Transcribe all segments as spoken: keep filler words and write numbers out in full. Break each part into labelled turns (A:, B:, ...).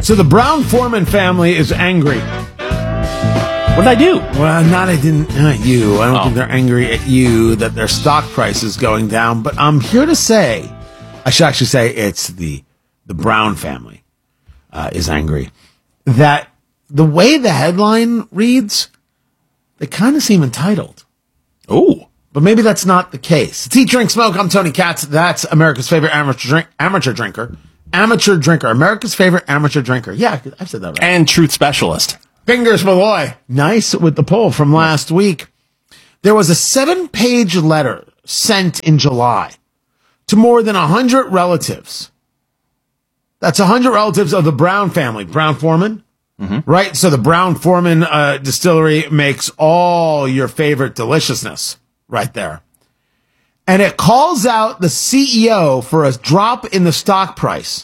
A: So the Brown-Forman family is angry.
B: What did I do?
A: Well, not I didn't. Not you. I don't
B: Oh.
A: think they're angry at you that their stock price is going down. But I'm here to say, I should actually say it's the the Brown family uh, is angry that the way the headline reads, they kind of seem entitled.
B: Oh.
A: But maybe that's not the case. It's Eat, Drink, Smoke. I'm Tony Katz. That's America's favorite amateur drink, amateur drinker. Amateur drinker. America's favorite amateur drinker. Yeah, I've said that right.
B: And truth specialist.
A: Fingers Malloy. Nice with the poll from last week. There was a seven-page letter sent in July to more than one hundred relatives. That's one hundred relatives of the Brown family. Brown-Forman, mm-hmm. right? So the Brown-Forman uh, distillery makes all your favorite deliciousness right there. And it calls out the C E O for a drop in the stock price.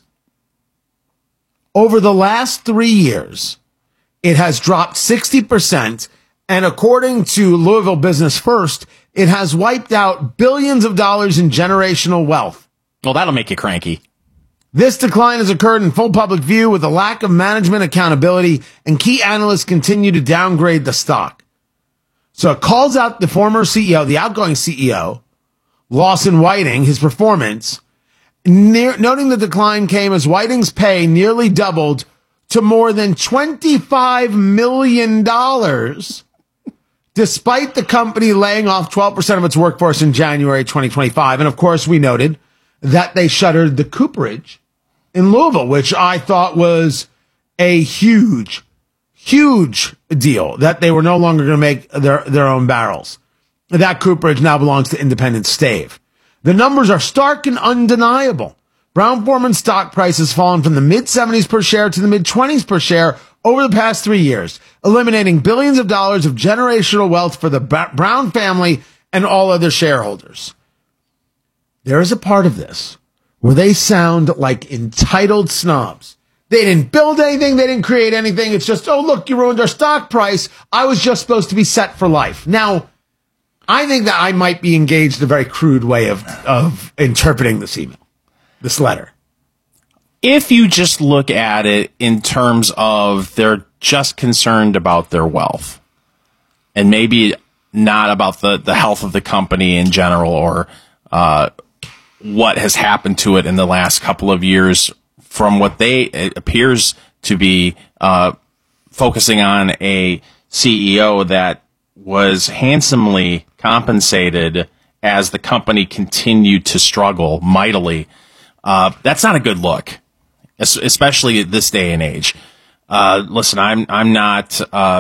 A: Over the last three years, it has dropped sixty percent, and according to Louisville Business First, it has wiped out billions of dollars in generational wealth.
B: Well, that'll make you cranky.
A: This decline has occurred in full public view with a lack of management accountability, and key analysts continue to downgrade the stock. So it calls out the former C E O, the outgoing C E O, Lawson Whiting, his performance, near, noting the decline came as Whiting's pay nearly doubled to more than twenty-five million dollars, despite the company laying off twelve percent of its workforce in January twenty twenty-five. And of course, we noted that they shuttered the cooperage in Louisville, which I thought was a huge, huge deal, that they were no longer going to make their, their own barrels. That cooperage now belongs to Independent Stave. The numbers are stark and undeniable. Brown-Forman stock price has fallen from the mid-seventies per share to the mid-twenties per share over the past three years, eliminating billions of dollars of generational wealth for the Brown family and all other shareholders. There is a part of this where they sound like entitled snobs. They didn't build anything. They didn't create anything. It's just, oh, look, you ruined our stock price. I was just supposed to be set for life. Now, I think that I might be engaged in a very crude way of, of interpreting this email, this letter.
B: If you just look at it in terms of they're just concerned about their wealth and maybe not about the, the health of the company in general or uh, what has happened to it in the last couple of years from what they it appears to be uh, focusing on a C E O that was handsomely compensated as the company continued to struggle mightily. Uh, that's not a good look, especially at this day and age. Uh, listen, I'm I'm not uh,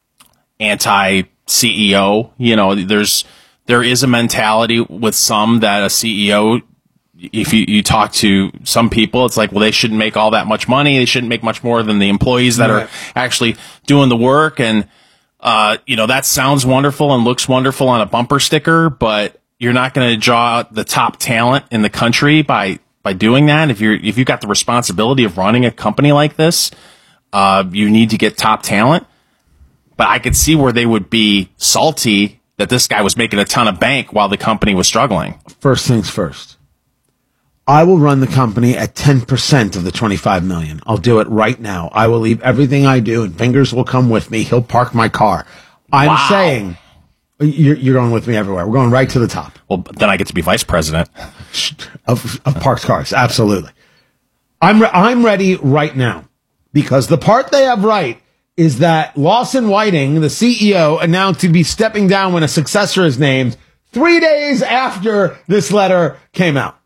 B: anti-C E O. You know, there's there is a mentality with some that a C E O, if you, you talk to some people, it's like, well, they shouldn't make all that much money. They shouldn't make much more than the employees that right. are actually doing the work. And, uh, you know, that sounds wonderful and looks wonderful on a bumper sticker, but you're not going to draw the top talent in the country by, by doing that. If you're, if you've got the responsibility of running a company like this, uh, you need to get top talent. But I could see where they would be salty that this guy was making a ton of bank while the company was struggling.
A: First things first. I will run the company at ten percent of the twenty-five million. I'll do it right now. I will leave everything I do, and Fingers will come with me. He'll park my car. I'm
B: wow.
A: saying you're, you're going with me everywhere. We're going right to the top.
B: Well, then I get to be vice president
A: of, of parked cars. Absolutely. I'm re- I'm ready right now because the part they have right is that Lawson Whiting, the C E O, announced he'd be stepping down when a successor is named three days after this letter came out.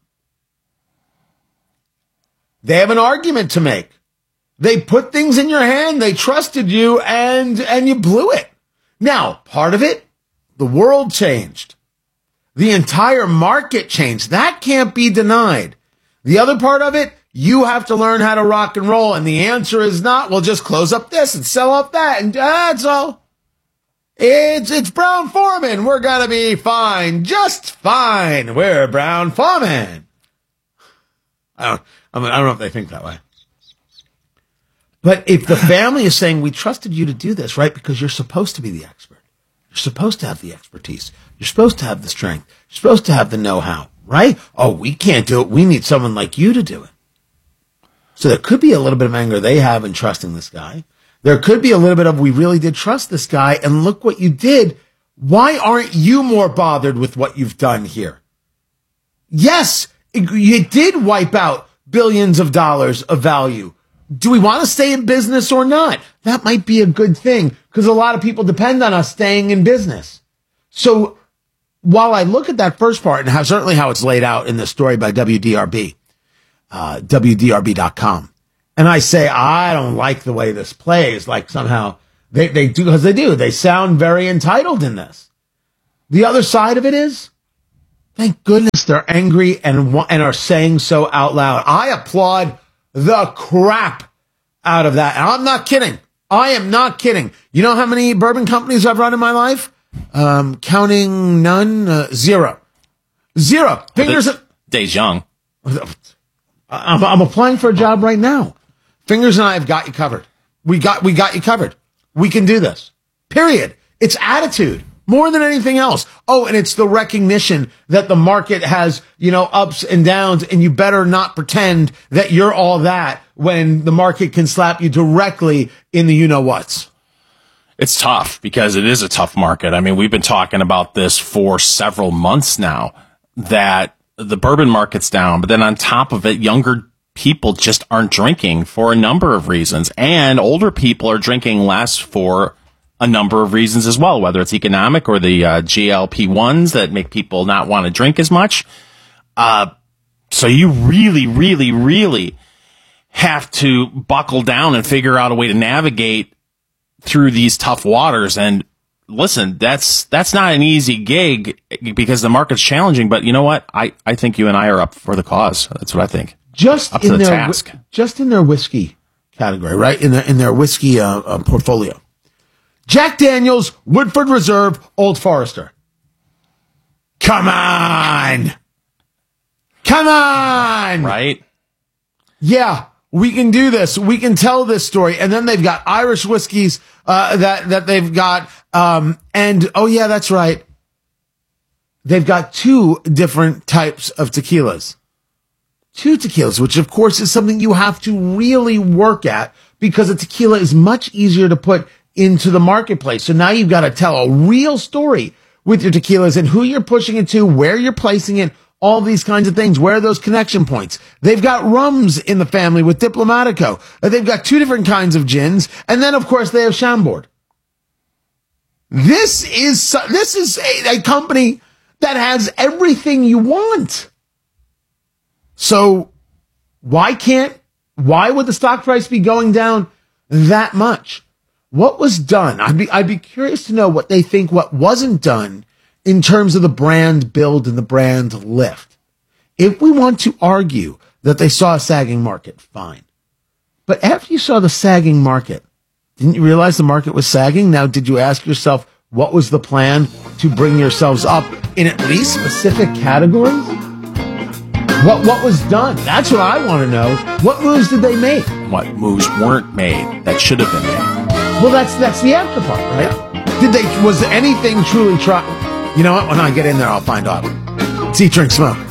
A: They have an argument to make. They put things in your hand. They trusted you and, and you blew it. Now, part of it, the world changed. The entire market changed. That can't be denied. The other part of it, you have to learn how to rock and roll. And the answer is not, well, just close up this and sell up that. And that's all. It's, it's Brown-Forman. We're going to be fine. Just fine. We're Brown-Forman. I don't, I, mean, I don't know if they think that way. But if the family is saying, we trusted you to do this, right? Because you're supposed to be the expert. You're supposed to have the expertise. You're supposed to have the strength. You're supposed to have the know-how, right? Oh, we can't do it. We need someone like you to do it. So there could be a little bit of anger they have in trusting this guy. There could be a little bit of, we really did trust this guy, and look what you did. Why aren't you more bothered with what you've done here? Yes, it, you did wipe out billions of dollars of value. Do we want to stay in business or not? That might be a good thing because a lot of people depend on us staying in business. So while I look at that first part and how certainly how it's laid out in the story by W D R B, uh, W D R B dot com, and I say, I don't like the way this plays, like somehow they, they do, because they do. They sound very entitled in this. The other side of it is, thank goodness they're angry and and are saying so out loud. I applaud the crap out of that. And I'm not kidding. I am not kidding. You know how many bourbon companies I've run in my life? Um, counting none, uh, zero. Zero. Fingers.
B: Well, Days young.
A: I'm, I'm applying for a job right now. Fingers and I have got you covered. We got, we got you covered. We can do this. Period. It's attitude. More than anything else. Oh, and it's the recognition that the market has, you know, ups and downs, and you better not pretend that you're all that when the market can slap you directly in the you-know-whats.
B: It's tough because it is a tough market. I mean, we've been talking about this for several months now, that the bourbon market's down, but then on top of it, younger people just aren't drinking for a number of reasons, and older people are drinking less for a number of reasons as well, whether it's economic or the uh, G L P ones that make people not want to drink as much. Uh, so you really, really, really have to buckle down and figure out a way to navigate through these tough waters. And listen, that's that's not an easy gig because the market's challenging. But you know what? I, I think you and I are up for the cause. That's what I think.
A: Just
B: up
A: in
B: to the
A: their
B: task.
A: Just in their whiskey category, right? In their in their whiskey uh, uh, portfolio. Jack Daniels, Woodford Reserve, Old Forester. Come on. Come on.
B: Right?
A: Yeah, we can do this. We can tell this story. And then they've got Irish whiskeys uh, that, that they've got. Um, and, oh, yeah, that's right. They've got two different types of tequilas. Two tequilas, which, of course, is something you have to really work at because a tequila is much easier to put into the marketplace. So now you've got to tell a real story with your tequilas and who you're pushing it to, where you're placing it, all these kinds of things. Where are those connection points? They've got rums in the family with Diplomatico. They've got two different kinds of gins. And then, of course, they have Chambord. This is, this is a, a company that has everything you want. So why can't, why would the stock price be going down that much? What was done? I'd be, I'd be curious to know what they think what wasn't done in terms of the brand build and the brand lift. If we want to argue that they saw a sagging market, fine. But after you saw the sagging market, didn't you realize the market was sagging? Now, did you ask yourself, what was the plan to bring yourselves up in at least specific categories? What, what was done? That's what I want to know. What moves did they make?
B: What moves weren't made that should have been made?
A: Well, that's that's the after part, right? Yeah. Did they? Was anything truly tried? You know what? When I get in there, I'll find out. It's Eat, Drink, Smoke.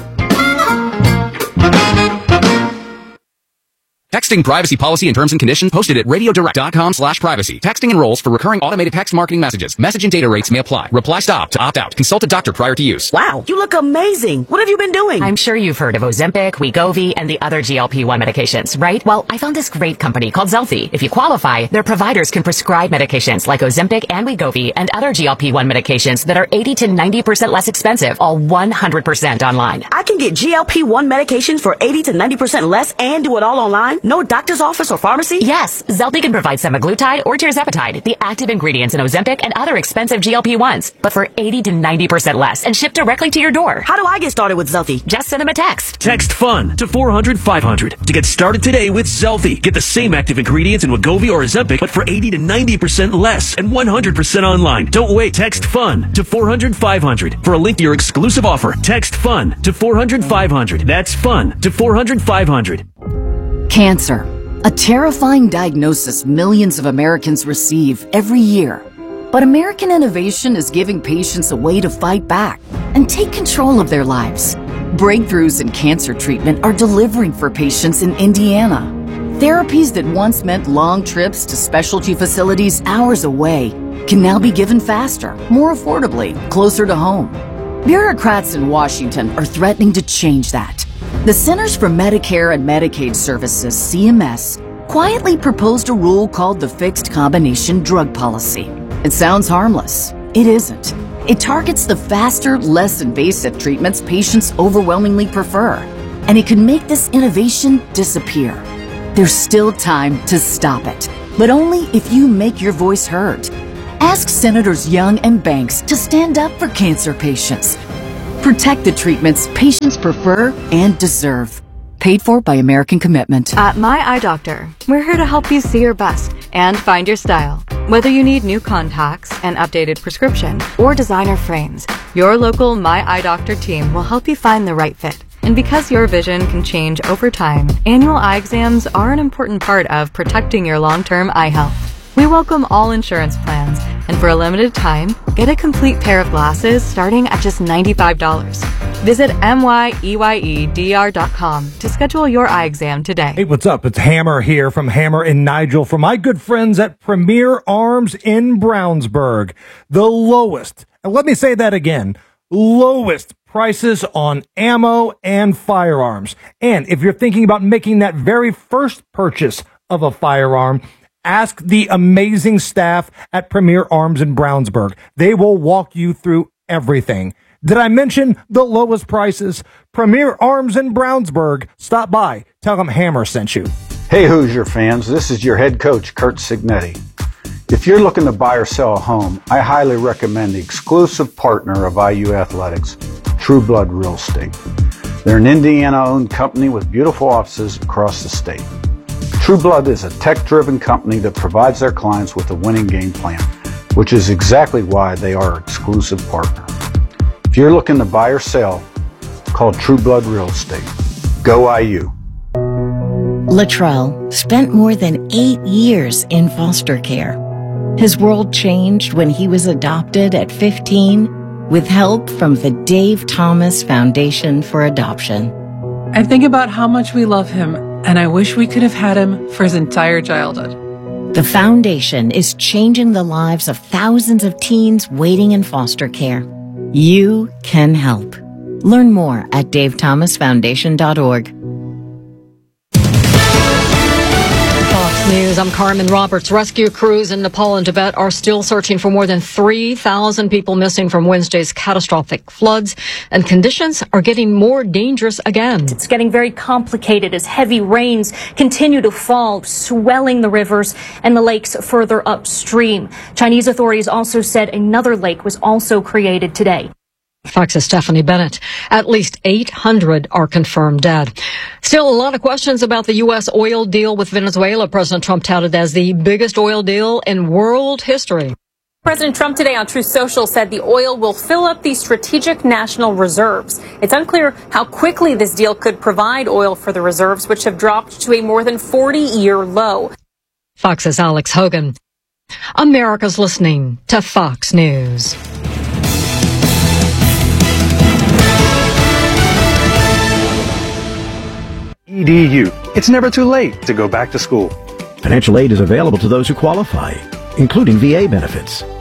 C: Texting privacy policy and terms and conditions posted at radiodirect.com slash privacy. Texting enrolls for recurring automated text marketing messages. Message and data rates may apply. Reply stop to opt out. Consult a doctor prior to use.
D: Wow, you look amazing. What have you been doing?
E: I'm sure you've heard of Ozempic, Wegovy, and the other G L P one medications, right? Well, I found this great company called Zelfie. If you qualify, their providers can prescribe medications like Ozempic and Wegovy and other G L P one medications that are eighty to ninety percent less expensive, all one hundred percent online.
D: I can get G L P one medications for eighty to ninety percent less and do it all online? No doctor's office or pharmacy?
E: Yes, Zelfie can provide semaglutide or tirzepatide, the active ingredients in Ozempic and other expensive G L P ones, but for eighty to ninety percent less and shipped directly to your door.
D: How do I get started with Zelfie?
E: Just send them a text.
F: Text FUN to four hundred five hundred to get started today with Zelfie. Get the same active ingredients in Wegovy or Ozempic, but for eighty to ninety percent less and one hundred percent online. Don't wait. Text FUN to four hundred five hundred for a link to your exclusive offer. Text FUN to four hundred five hundred. That's FUN to four hundred five hundred.
G: Cancer. A terrifying diagnosis millions of Americans receive every year. But American innovation is giving patients a way to fight back and take control of their lives. Breakthroughs in cancer treatment are delivering for patients in Indiana, Therapies that once meant long trips to specialty facilities hours away can now be given faster, more affordably, closer to home. Bureaucrats in Washington are threatening to change that. The Centers for Medicare and Medicaid Services, C M S, quietly proposed a rule called the Fixed Combination Drug Policy. It sounds harmless. It isn't. It targets the faster, less invasive treatments patients overwhelmingly prefer, and it could make this innovation disappear. There's still time to stop it, but only if you make your voice heard. Ask Senators Young and Banks to stand up for cancer patients. Protect the treatments patients prefer and deserve. Paid for by American Commitment.
H: At My Eye Doctor, we're here to help you see your best and find your style. Whether you need new contacts, an updated prescription, or designer frames, your local My Eye Doctor team will help you find the right fit. And because your vision can change over time, annual eye exams are an important part of protecting your long-term eye health. We welcome all insurance plans, and for a limited time, get a complete pair of glasses starting at just ninety-five dollars. Visit M Y E Y E D R dot com to schedule your eye exam today.
I: Hey, what's up? It's Hammer here from Hammer and Nigel from my good friends at Premier Arms in Brownsburg. The lowest, and let me say that again, lowest prices on ammo and firearms. And if you're thinking about making that very first purchase of a firearm, ask the amazing staff at Premier Arms in Brownsburg. They will walk you through everything. Did I mention the lowest prices? Premier Arms in Brownsburg. Stop by. Tell them Hammer sent you.
J: Hey Hoosier fans, this is your head coach, Kurt Signetti. If you're looking to buy or sell a home, I highly recommend the exclusive partner of I U Athletics, True Blood Real Estate. They're an Indiana-owned company with beautiful offices across the state. True Blood is a tech-driven company that provides their clients with a winning game plan, which is exactly why they are our exclusive partner. If you're looking to buy or sell, call True Blood Real Estate. Go I U.
K: Latrell spent more than eight years in foster care. His world changed when he was adopted at fifteen with help from the Dave Thomas Foundation for Adoption.
L: I think about how much we love him, and I wish we could have had him for his entire childhood.
K: The foundation is changing the lives of thousands of teens waiting in foster care. You can help. Learn more at dave thomas foundation dot org.
M: Fox News, I'm Carmen Roberts. Rescue crews in Nepal and Tibet are still searching for more than three thousand people missing from Wednesday's catastrophic floods, and conditions are getting more dangerous again.
N: It's getting very complicated as heavy rains continue to fall, swelling the rivers and the lakes further upstream. Chinese authorities also said another lake was also created today.
M: Fox's Stephanie Bennett. At least eight hundred are confirmed dead. Still a lot of questions about the U S oil deal with Venezuela. President Trump touted as the biggest oil deal in world history.
N: President Trump today on Truth Social said the oil will fill up the strategic national reserves. It's unclear how quickly this deal could provide oil for the reserves, which have dropped to a more than forty-year low.
M: Fox's Alex Hogan. America's listening to Fox News.
O: E D U. It's never too late to go back to school.
P: Financial aid is available to those who qualify, including V A benefits.